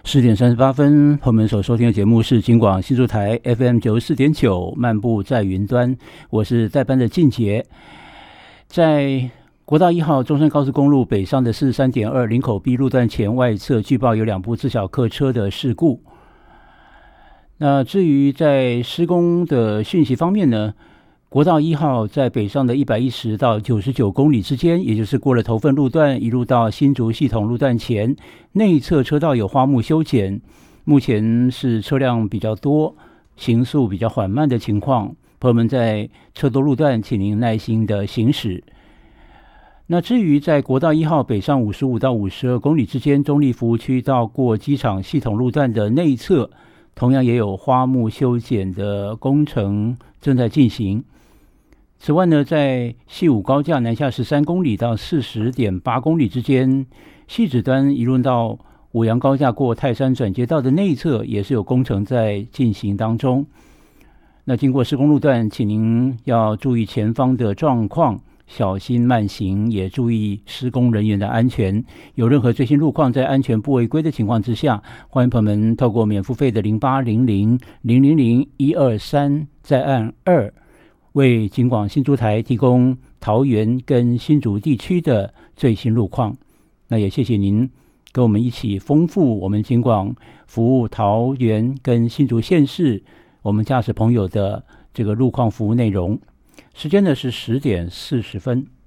10:38，朋友们所收听的节目是金广新竹台 FM94.9漫步在云端，我是代班的静杰。在国道1号中山高速公路北上的43.2林口 B 路段前外侧，据报有2部自小客车的事故。那至于在施工的讯息方面呢，国道1号在北上的110到99公里之间，也就是过了头份路段一路到新竹系统路段前，内侧车道有花木修剪，目前是车辆比较多，行速比较缓慢的情况，朋友们在车多路段请您耐心的行驶。那至于在国道1号北上55到52公里之间，中立服务区到过机场系统路段的内侧，同样也有花木修剪的工程正在进行。此外呢，在汐五高架南下13公里到40.8公里之间，汐止端一路到五杨高架过泰山转接道的内侧也是有工程在进行当中。那经过施工路段，请您要注意前方的状况，小心慢行，也注意施工人员的安全。有任何最新路况，在安全不违规的情况之下，欢迎朋友们透过免付费的0800-000-123再按2，为金广新竹台提供桃园跟新竹地区的最新路况。那也谢谢您跟我们一起丰富我们金广服务桃园跟新竹县市我们驾驶朋友的这个路况服务内容。时间呢是10:40。